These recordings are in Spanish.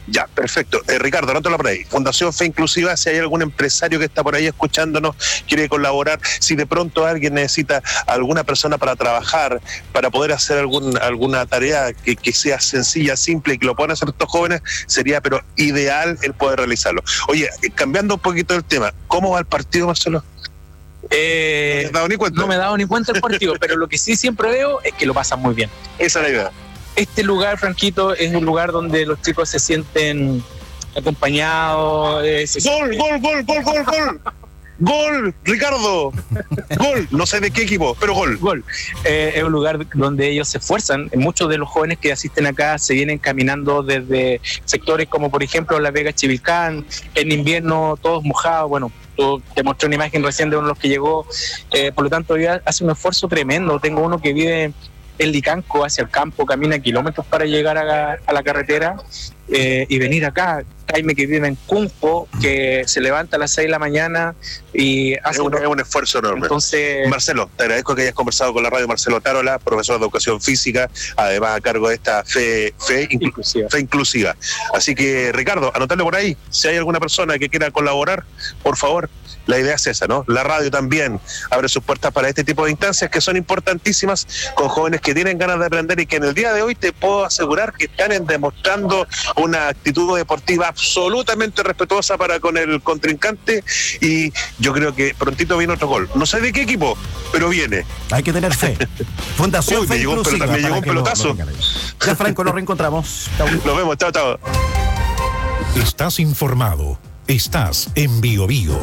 Ya, perfecto. Ricardo, anótalo por ahí. Fundación Fe Inclusiva, si hay algún empresario que está por ahí escuchándonos, quiere colaborar, si de pronto alguien necesita alguna persona para trabajar, para poder hacer alguna tarea que sea sencilla, simple y que lo puedan hacer estos jóvenes, sería pero ideal el poder realizarlo. Oye, cambiando un poquito el tema, ¿cómo va el partido, Marcelo? No me he dado ni cuenta el partido, pero lo que sí siempre veo es que lo pasan muy bien. Esa es la idea. Este lugar, Franquito, es un lugar donde los chicos se sienten acompañados. ¡Gol! ¡Gol, Ricardo! ¡Gol! No sé de qué equipo, pero gol. Gol. Es un lugar donde ellos se esfuerzan. Muchos de los jóvenes que asisten acá se vienen caminando desde sectores como, por ejemplo, La Vega, Chivilcán, en invierno todos mojados. Bueno, tú te mostré una imagen recién de uno de los que llegó. Por lo tanto, hace un esfuerzo tremendo. Tengo uno que vive en Licanco, hacia el campo, camina kilómetros para llegar a la carretera y venir acá. Jaime, que vive en Cunco, que se levanta a las 6 de la mañana y hace es un esfuerzo enorme. Entonces, Marcelo, te agradezco que hayas conversado con la radio. Marcelo Tarola, profesor de educación física, además a cargo de esta fe inclusiva. Así que, Ricardo, anotale por ahí, si hay alguna persona que quiera colaborar, por favor. La idea es esa, ¿no? La radio también abre sus puertas para este tipo de instancias que son importantísimas, con jóvenes que tienen ganas de aprender y que en el día de hoy te puedo asegurar que están demostrando una actitud deportiva absolutamente respetuosa para con el contrincante, y yo creo que prontito viene otro gol. No sé de qué equipo, pero viene. Hay que tener fe. Fundación Fe Inclusiva. Me llegó un pelotazo. Ya, Franco, nos reencontramos. Nos vemos, chao. Estás informado. Estás en Bio Bio.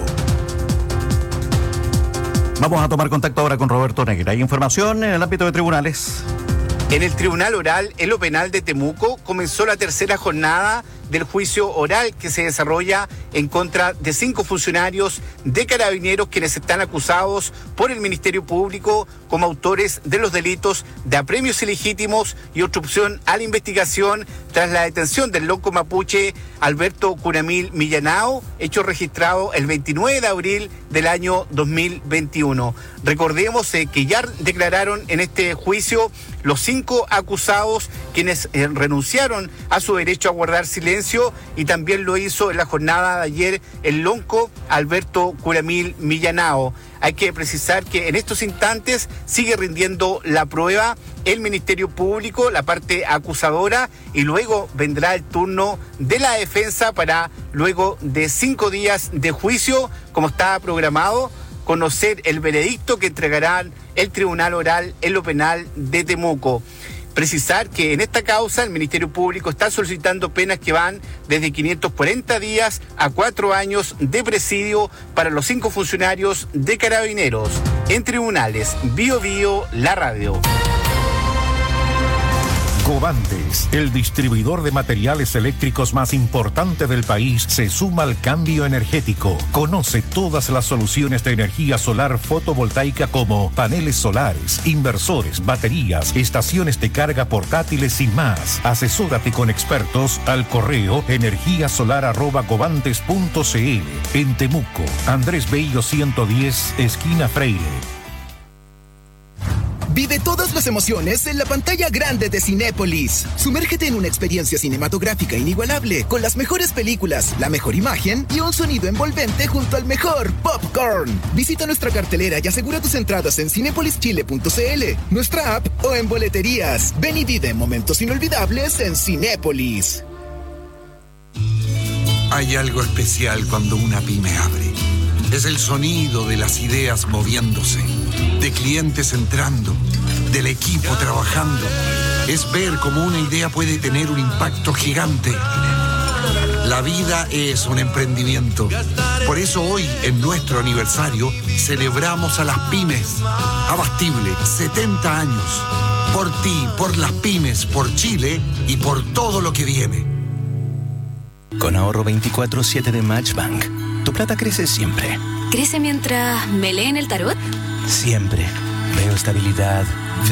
Vamos a tomar contacto ahora con Roberto Negra. Hay información en el ámbito de tribunales. En el Tribunal Oral en lo Penal de Temuco comenzó la tercera jornada del juicio oral que se desarrolla en contra de 5 funcionarios de Carabineros quienes están acusados por el Ministerio Público como autores de los delitos de apremios ilegítimos y obstrucción a la investigación tras la detención del loco mapuche Alberto Curamil Millanao, hecho registrado el 29 de abril del año 2021. Recordemos que ya declararon en este juicio los 5 acusados quienes renunciaron a su derecho a guardar silencio, y también lo hizo en la jornada de ayer el lonco Alberto Curamil Millanao. Hay que precisar que en estos instantes sigue rindiendo la prueba el Ministerio Público, la parte acusadora, y luego vendrá el turno de la defensa para, luego de 5 días de juicio, como estaba programado, conocer el veredicto que entregarán el Tribunal Oral en lo Penal de Temuco. Precisar que en esta causa el Ministerio Público está solicitando penas que van desde 540 días a 4 años de presidio para los 5 funcionarios de Carabineros. En tribunales, Bio Bio, la radio. Covantes, el distribuidor de materiales eléctricos más importante del país, se suma al cambio energético. Conoce todas las soluciones de energía solar fotovoltaica como paneles solares, inversores, baterías, estaciones de carga portátiles y más. Asesórate con expertos al correo energiasolar@covantes.cl. En Temuco, Andrés Bello 110, esquina Freire. Vive todas las emociones en la pantalla grande de Cinépolis. Sumérgete en una experiencia cinematográfica inigualable, con las mejores películas, la mejor imagen y un sonido envolvente junto al mejor popcorn. Visita nuestra cartelera y asegura tus entradas en cinepolischile.cl, nuestra app o en boleterías. Ven y vive momentos inolvidables en Cinépolis. Hay algo especial cuando una pyme abre. Es el sonido de las ideas moviéndose, de clientes entrando, del equipo trabajando. Es ver cómo una idea puede tener un impacto gigante. La vida es un emprendimiento. Por eso hoy, en nuestro aniversario, celebramos a las pymes. Abastible, 70 años. Por ti, por las pymes, por Chile y por todo lo que viene. Con ahorro 24/7 de Matchbank, tu plata crece siempre. ¿Crece mientras me leen el tarot? Siempre. Veo estabilidad,